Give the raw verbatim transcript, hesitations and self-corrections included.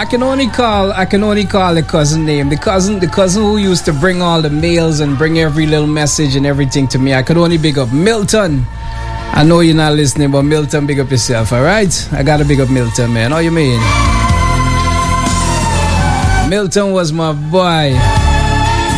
I can only call I can only call the cousin name. The cousin the cousin who used to bring all the mails and bring every little message and everything to me. I could only big up Milton. I know you're not listening, but Milton, big up yourself, alright? I gotta big up Milton, man. How you mean? Milton was my boy.